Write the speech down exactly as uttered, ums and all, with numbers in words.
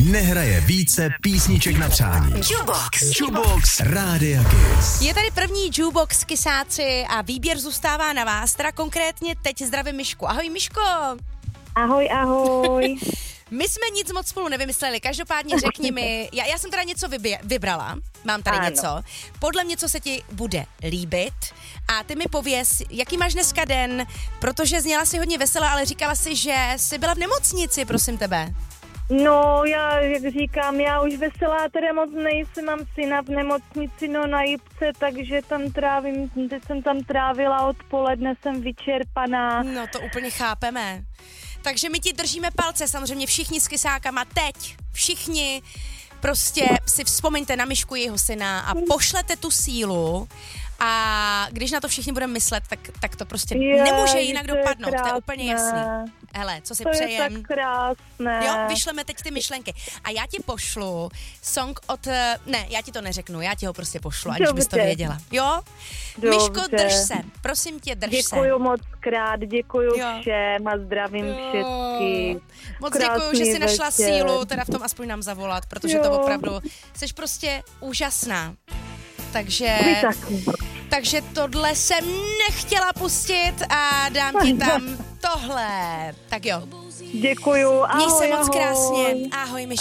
nehraje více písniček na přání. Jukebox. Jukebox Rádia Kiss. Je tady první Jukebox Kisáci a výběr zůstává na vás, teda konkrétně teď zdravím Mišku. Ahoj Miško. Ahoj, ahoj. My jsme nic moc spolu nevymysleli, každopádně řekni mi, já, já jsem teda něco vybě, vybrala, mám tady Ano. něco, podle mě, co se ti bude líbit a ty mi pověz, jaký máš dneska den, protože zněla si hodně veselá, ale říkala si, že jsi byla v nemocnici, prosím tebe. No, já, jak říkám, já už veselá teda moc nejsem, mám syna v nemocnici, no na Jipce, takže tam trávím, teď jsem tam trávila odpoledne, jsem vyčerpaná. No to úplně chápeme. Takže my ti držíme palce, samozřejmě všichni s Kysákama teď, všichni prostě si vzpomeňte na Mišku, jeho syna a pošlete tu sílu a když na to všichni budeme myslet, tak, tak to prostě Je, nemůže jinak to je dopadnout, to je krásné. úplně jasný. Hele, co si To je přejem? tak krásné. Jo, vyšleme teď ty myšlenky. A já ti pošlu song od... Ne, já ti to neřeknu, já ti ho prostě pošlu, aniž bys to Dobře. věděla. Jo? Dobře. Miško, drž se, prosím tě, drž se. Děkuju moc krát, děkuju Jo. všem a zdravím Jo. všechny. Moc Krásný děkuju, že jsi našla večer. sílu, teda v tom aspoň nám zavolat, protože Jo. to opravdu, jsi prostě úžasná. Takže, Vy taky. takže tohle jsem nechtěla pustit a dám ti tam tohle. Tak jo, Děkuju, ahoj, měj se moc ahoj. krásně. Ahoj, Myš.